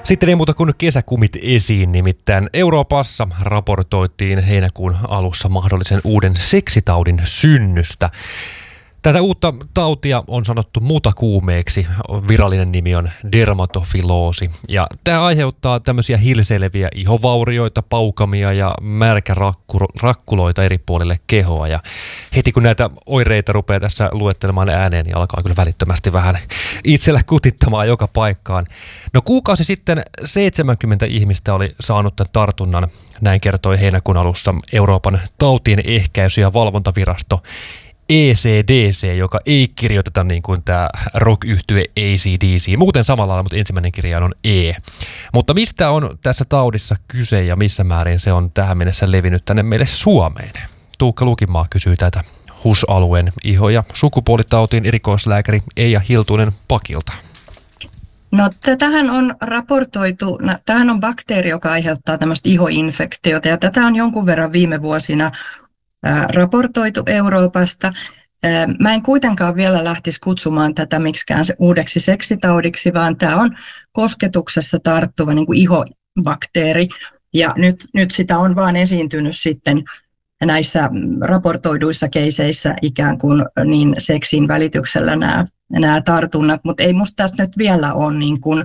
Sitten ei muuta kuin kesäkumit esiin, nimittäin Euroopassa raportoitiin heinäkuun alussa mahdollisen uuden seksitaudin synnystä. Tätä uutta tautia on sanottu mutakuumeeksi, virallinen nimi on dermatofiloosi, ja tämä aiheuttaa tämmöisiä hilseileviä ihovaurioita, paukamia ja märkärakkuloita eri puolille kehoa, ja heti kun näitä oireita rupeaa tässä luettelemaan ääneen, niin alkaa kyllä välittömästi vähän itsellä kutittamaan joka paikkaan. No kuukausi sitten 70 ihmistä oli saanut tämän tartunnan, näin kertoi heinäkuun alussa Euroopan tautien ehkäisy- ja valvontavirasto ECDC, joka ei kirjoiteta niin kuin tämä rock-yhtye AC/DC. Muuten samalla lailla, mutta ensimmäinen kirjain on E. Mutta mistä on tässä taudissa kyse ja missä määrin se on tähän mennessä levinnyt tänne meille Suomeen? Tuukka Lukinmaa kysyy tätä HUS-alueen iho- ja sukupuolitautiin erikoislääkäri Eija Hiltunen Pakilta. No tähän on raportoitu, tämähän on bakteeri, joka aiheuttaa tämmöistä ihoinfektiota ja tätä on jonkun verran viime vuosina raportoitu Euroopasta. Mä en kuitenkaan vielä lähtisi kutsumaan tätä miksikään uudeksi seksitaudiksi, vaan tämä on kosketuksessa tarttuva niin kuin ihobakteeri. Ja nyt sitä on vaan esiintynyt sitten näissä raportoiduissa keiseissä ikään kuin niin seksin välityksellä nämä tartunnat, mutta ei musta tästä nyt vielä ole niin kuin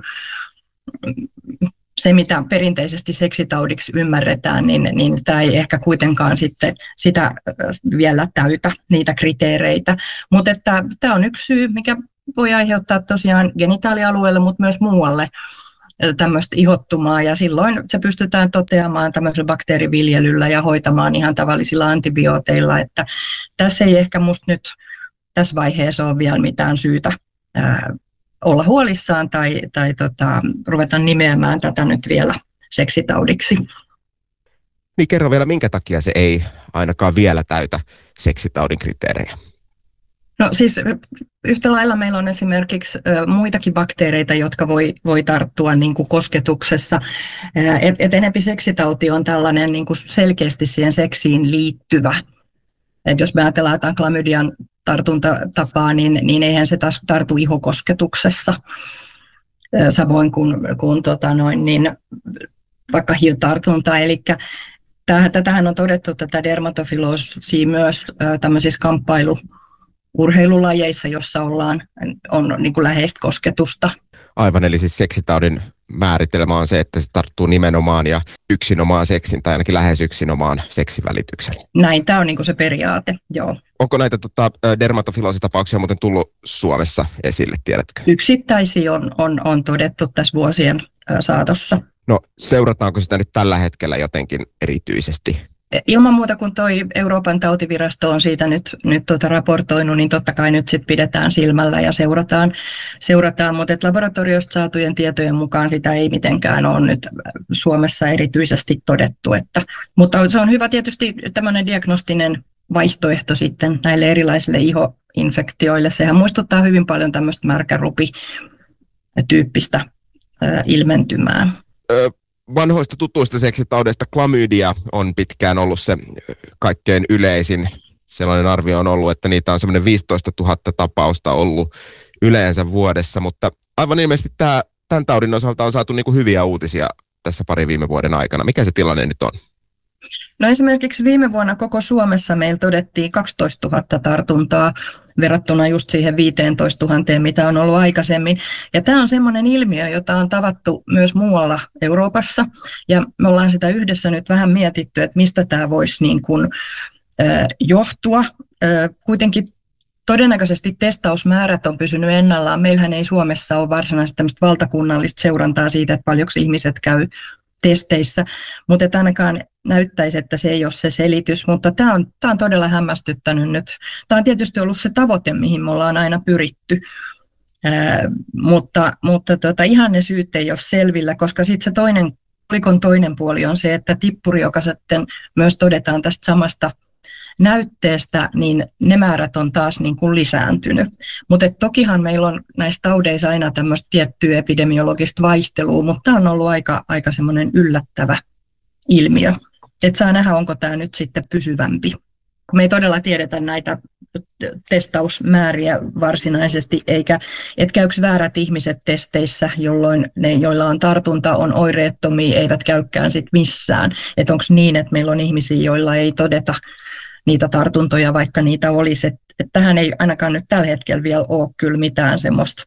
se, mitä perinteisesti seksitaudiksi ymmärretään, niin tämä ei ehkä kuitenkaan sitten sitä vielä täytä niitä kriteereitä. Mutta tämä on yksi syy, mikä voi aiheuttaa tosiaan genitaalialueelle, mutta myös muualle tämmöistä ihottumaa. Ja silloin se pystytään toteamaan tämmöisellä bakteeriviljelyllä ja hoitamaan ihan tavallisilla antibiooteilla. Että tässä ei ehkä musta nyt tässä vaiheessa ole vielä mitään syytä olla huolissaan tai ruveta nimeämään tätä nyt vielä seksitaudiksi. Niin kerro vielä, minkä takia se ei ainakaan vielä täytä seksitaudin kriteerejä? No siis yhtä lailla meillä on esimerkiksi muitakin bakteereita, jotka voi tarttua niin kuin kosketuksessa. Et enempi seksitauti on tällainen niin kuin selkeästi siihen seksiin liittyvä. Et jos me ajatellaan jotain klamydian tartuntatapaa, niin eihän se taas tartu ihokosketuksessa, samoin kuin vaikka HIV-tartunta. Eli tätähän on todettu tätä dermatofiloosia myös tämmöisissä kamppailu-urheilulajeissa, jossa on niin kuin läheistä kosketusta. Aivan, eli siis seksitaudin määritelmä on se, että se tarttuu nimenomaan ja yksinomaan seksin tai ainakin lähes yksinomaan seksivälityksen. Näin, tämä on niin kuin se periaate, joo. Onko näitä dermatofiloositapauksia muuten tullut Suomessa esille, tiedätkö? Yksittäisiä on todettu tässä vuosien saatossa. No seurataanko sitä nyt tällä hetkellä jotenkin erityisesti? Ilman muuta, kun toi Euroopan tautivirasto on siitä nyt raportoinut, niin totta kai nyt sit pidetään silmällä ja seurataan, mutta laboratoriosta saatujen tietojen mukaan sitä ei mitenkään ole nyt Suomessa erityisesti todettu. Mutta se on hyvä tietysti tämmöinen diagnostinen vaihtoehto sitten näille erilaisille ihoinfektioille. Sehän muistuttaa hyvin paljon tämmöistä märkärupityyppistä ilmentymää. Vanhoista tutuista seksitaudeista klamydia on pitkään ollut se kaikkein yleisin. Sellainen arvio on ollut, että niitä on semmoinen 15 000 tapausta ollut yleensä vuodessa, mutta aivan ilmeisesti tämän taudin osalta on saatu niin kuin hyviä uutisia tässä parin viime vuoden aikana. Mikä se tilanne nyt on? No esimerkiksi viime vuonna koko Suomessa meillä todettiin 12 000 tartuntaa verrattuna just siihen 15 000, mitä on ollut aikaisemmin. Ja tämä on semmoinen ilmiö, jota on tavattu myös muualla Euroopassa. Ja me ollaan sitä yhdessä nyt vähän mietitty, että mistä tämä voisi niin kuin, johtua. Kuitenkin todennäköisesti testausmäärät on pysynyt ennallaan. Meillähän ei Suomessa ole varsinaisesti tämmöistä valtakunnallista seurantaa siitä, että paljonko ihmiset käy testeissä, mutta ainakaan näyttäisi, että se ei ole se selitys, mutta tämä on todella hämmästyttänyt nyt. Tämä on tietysti ollut se tavoite, mihin me ollaan aina pyritty, mutta ihan ne syyt ei ole selvillä, koska sitten se kolikon toinen puoli on se, että tippuri, joka sitten myös todetaan tästä samasta näytteestä, niin ne määrät on taas niin kuin lisääntynyt. Mutta tokihan meillä on näissä taudeissa aina tämmöistä tiettyä epidemiologista vaihtelua, mutta tämä on ollut aika semmoinen yllättävä ilmiö. Että saa nähdä, onko tämä nyt sitten pysyvämpi. Me ei todella tiedetä näitä testausmääriä varsinaisesti, eikä et käykö väärät ihmiset testeissä, jolloin ne, joilla on tartunta, on oireettomia, eivät käykään sit missään. Että onko niin, että meillä on ihmisiä, joilla ei todeta niitä tartuntoja, vaikka niitä olisi. Et tähän ei ainakaan nyt tällä hetkellä vielä ole kyllä mitään semmoista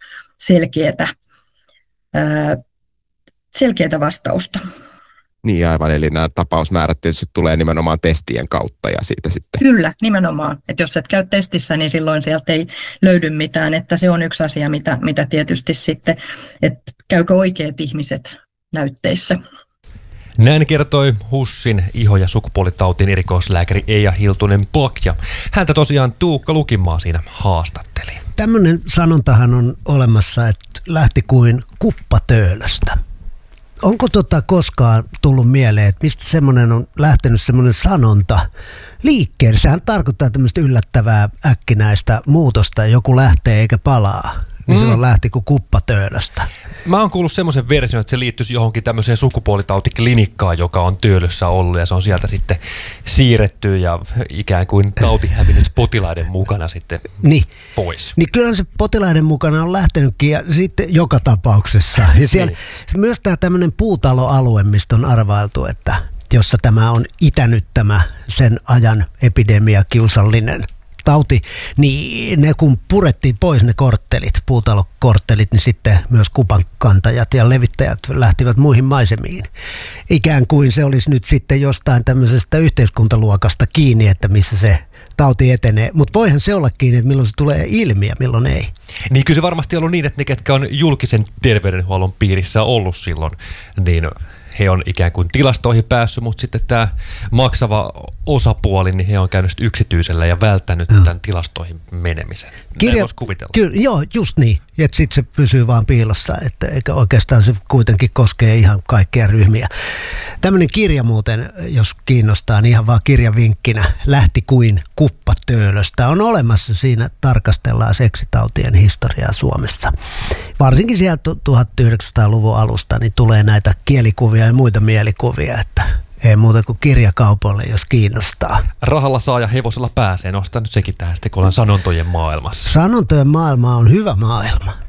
selkeätä vastausta. Niin aivan, eli nämä tapausmäärät tietysti tulee nimenomaan testien kautta ja siitä sitten. Kyllä, nimenomaan. Että jos et käy testissä, niin silloin sieltä ei löydy mitään, että se on yksi asia, mitä tietysti sitten, että käykö oikeat ihmiset näytteissä. Näin kertoi HUSin iho- ja sukupuolitautien erikoislääkäri Eija Hiltunen-Pok, ja häntä tosiaan Tuukka Lukinmaa siinä haastatteli. Tämmöinen sanontahan on olemassa, että lähti kuin kuppatöölöstä. Onko koskaan tullut mieleen, että mistä semmoinen on lähtenyt semmoinen sanonta liikkeelle? Sehän tarkoittaa tämmöistä yllättävää äkkinäistä muutosta, joku lähtee eikä palaa. Niin silloin lähti kuin kuppatöölöstä. Mä oon kuullut semmoisen version, että se liittyisi johonkin tämmöiseen sukupuolitautiklinikkaan, joka on Töölössä ollut, ja se on sieltä sitten siirretty ja ikään kuin tauti hävinnyt potilaiden mukana sitten pois. Niin kyllä se potilaiden mukana on lähtenytkin ja sitten joka tapauksessa. Ja siellä myös tämä tämmöinen puutaloalue, mistä on arvailtu, että jossa tämä on itänyt tämä sen ajan epidemia kiusallinen tauti, niin ne kun purettiin pois ne puutalokorttelit, niin sitten myös kupankantajat ja levittäjät lähtivät muihin maisemiin. Ikään kuin se olisi nyt sitten jostain tämmöisestä yhteiskuntaluokasta kiinni, että missä se tauti etenee. Mutta voihan se olla kiinni, että milloin se tulee ilmi ja milloin ei. Niin kyllä se varmasti ollut niin, että ne, ketkä on julkisen terveydenhuollon piirissä ollut silloin, niin he on ikään kuin tilastoihin päässyt, mutta sitten tämä maksava osapuoli, niin he on käynyt yksityisellä ja välttänyt tämän tilastoihin menemisen. Voisi kuvitella. Kyllä, joo, just niin. Että sitten se pysyy vaan piilossa, että eikä oikeastaan se kuitenkin koskee ihan kaikkia ryhmiä. Tämmöinen kirja muuten, jos kiinnostaa, niin ihan vaan kirjavinkkinä, Lähti kuin kuppatöölöstä, on olemassa. Siinä tarkastellaan seksitautien historiaa Suomessa. Varsinkin sieltä 1900-luvun alusta niin tulee näitä kielikuvia ja muita mielikuvia, että ei muuta kuin kirjakaupalle, jos kiinnostaa. Rahalla saa ja hevosella pääsee. Nostaa nyt sekin tähän sitten, kun ollaan sanontojen maailmassa. Sanontojen maailma on hyvä maailma.